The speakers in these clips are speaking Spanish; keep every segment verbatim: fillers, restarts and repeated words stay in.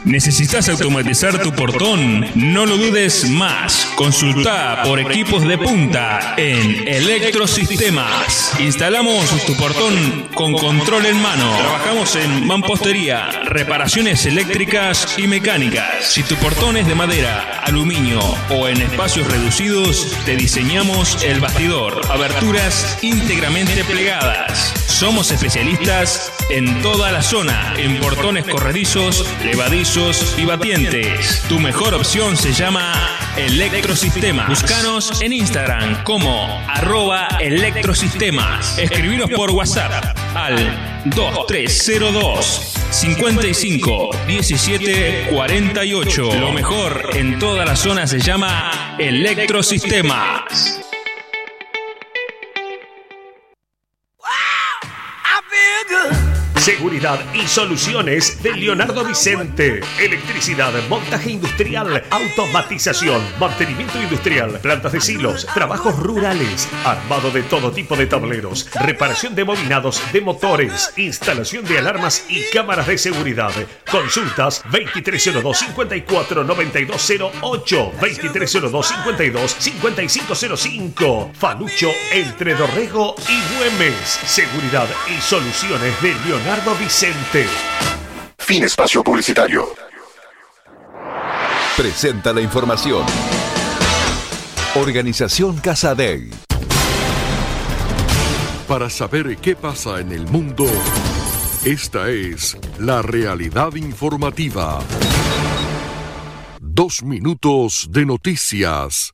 ¿Necesitas automatizar tu portón? No lo dudes más. Consulta por equipos de punta en Electrosistemas. Instalamos tu portón con control en mano. Trabajamos en mampostería, reparaciones eléctricas y mecánicas. Si tu portón es de madera, aluminio o en espacios reducidos, te diseñamos el bastidor. Aberturas íntegramente plegadas. Somos especialistas en toda la zona, en portones corredizos, levadizos y batientes. Tu mejor opción se llama Electrosistemas. Búscanos en Instagram como arroba Electrosistemas. Escribinos por WhatsApp al dos tres cero dos, cinco cinco, uno siete cuatro ocho. Lo mejor en toda la zona se llama Electrosistemas. Seguridad y soluciones de Leonardo Vicente. Electricidad, montaje industrial, automatización, mantenimiento industrial, plantas de silos, trabajos rurales, armado de todo tipo de tableros, reparación de bobinados de motores, instalación de alarmas y cámaras de seguridad. Consultas veintitrés cero dos, cincuenta y cuatro, noventa y dos cero ocho, veintitrés cero dos, cincuenta y dos, cincuenta y cinco cero cinco. Falucho entre Dorrego y Güemes. Seguridad y soluciones de Leonardo Vicente. Fin espacio publicitario. Presenta la información. Organización Casadei. Para saber qué pasa en el mundo, esta es la realidad informativa. Dos minutos de noticias.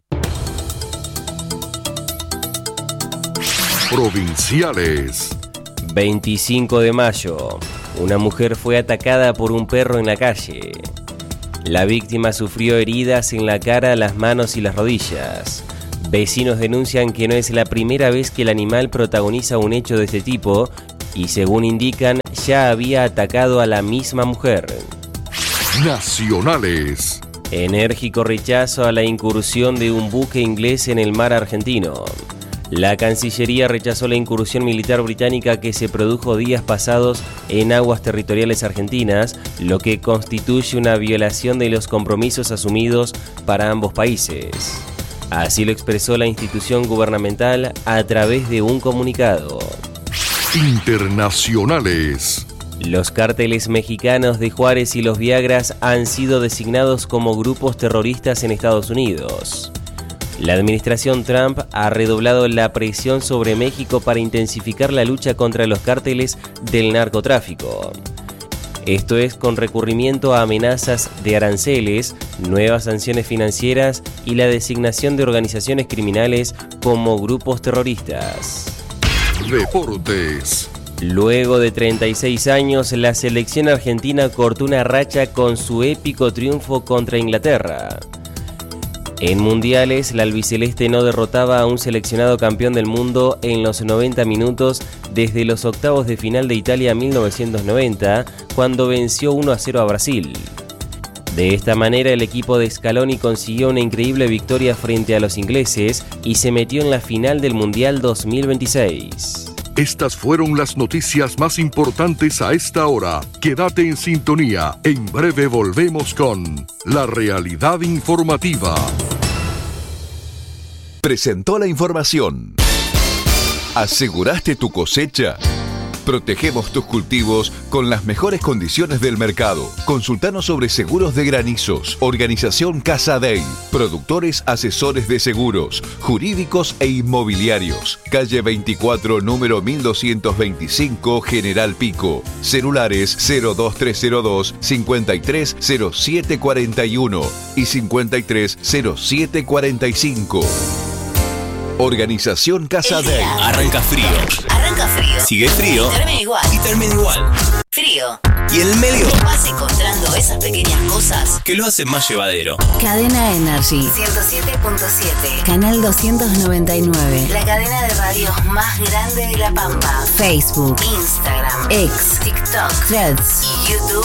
Provinciales. veinticinco de mayo. Una mujer fue atacada por un perro en la calle. La víctima sufrió heridas en la cara, las manos y las rodillas. Vecinos denuncian que no es la primera vez que el animal protagoniza un hecho de este tipo y, según indican, ya había atacado a la misma mujer. Nacionales. Enérgico rechazo a la incursión de un buque inglés en el mar argentino. La Cancillería rechazó la incursión militar británica que se produjo días pasados en aguas territoriales argentinas, lo que constituye una violación de los compromisos asumidos para ambos países. Así lo expresó la institución gubernamental a través de un comunicado. Internacionales. Los cárteles mexicanos de Juárez y los Viagras han sido designados como grupos terroristas en Estados Unidos. La administración Trump ha redoblado la presión sobre México para intensificar la lucha contra los cárteles del narcotráfico. Esto es con recurrimiento a amenazas de aranceles, nuevas sanciones financieras y la designación de organizaciones criminales como grupos terroristas. Deportes. Luego de treinta y seis años, la selección argentina cortó una racha con su épico triunfo contra Inglaterra. En mundiales, la albiceleste no derrotaba a un seleccionado campeón del mundo en los noventa minutos desde los octavos de final de Italia mil novecientos noventa, cuando venció uno a cero a Brasil. De esta manera, el equipo de Scaloni consiguió una increíble victoria frente a los ingleses y se metió en la final del Mundial dos mil veintiséis. Estas fueron las noticias más importantes a esta hora. Quédate en sintonía. En breve volvemos con La Realidad Informativa. Presentó la información. ¿Aseguraste tu cosecha? Protegemos tus cultivos con las mejores condiciones del mercado. Consultanos sobre seguros de granizos. Organización Casadei. Productores asesores de seguros, jurídicos e inmobiliarios. Calle veinticuatro, número mil doscientos veinticinco, General Pico. Celulares cero dos tres cero dos, cincuenta y tres cero siete cuarenta y uno y cincuenta y tres cero siete cuarenta y cinco. Organización Casadei. Arranca frío. Arranca frío. Sigue frío. Termina igual. Y termina igual. Frío. Y en el medio vas encontrando esas pequeñas cosas que lo hacen más llevadero. Cadena Energy ciento siete punto siete. Canal doscientos noventa y nueve. La cadena de radios más grande de La Pampa. Facebook, Instagram, X, TikTok, Threads y YouTube.